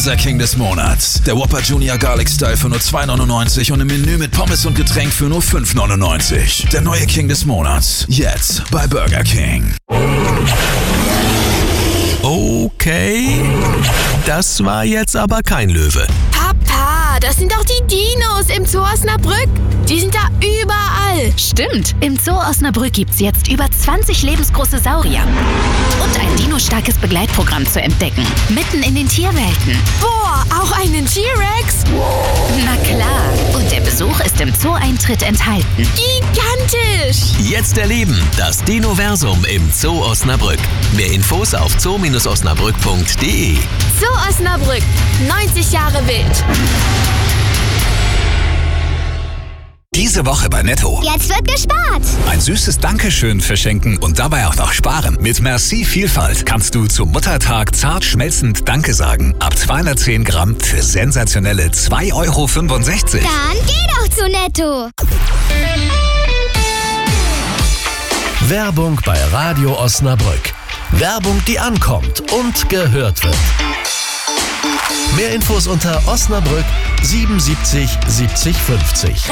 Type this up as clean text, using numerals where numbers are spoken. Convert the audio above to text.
Burger King des Monats. Der Whopper Junior Garlic Style für nur $2,99 und im Menü mit Pommes und Getränk für nur $5,99. Der neue King des Monats. Jetzt bei Burger King. Okay, das war jetzt aber kein Löwe. Papa, das sind doch die Dinos im Zoo Osnabrück. Die sind da überall. Stimmt, im Zoo Osnabrück gibt's jetzt über 20 lebensgroße Saurier. Und ein dinostarkes Begleitprogramm zu entdecken. Mitten in den Tierwelten. Boah, auch einen T-Rex? Na klar, und der Besuch ist im Zoo-Eintritt enthalten. Gigantisch! Jetzt erleben das Dinoversum im Zoo Osnabrück. Mehr Infos auf zoo-osnabrück.de. Zoo Osnabrück, 90 Jahre wild. Diese Woche bei Netto. Jetzt wird gespart. Ein süßes Dankeschön verschenken und dabei auch noch sparen. Mit Merci Vielfalt kannst du zum Muttertag zart schmelzend Danke sagen. Ab 210 Gramm für sensationelle 2,65 €. Dann geh doch zu Netto. Werbung bei Radio Osnabrück. Werbung, die ankommt und gehört wird. Mehr Infos unter Osnabrück 77 70 50.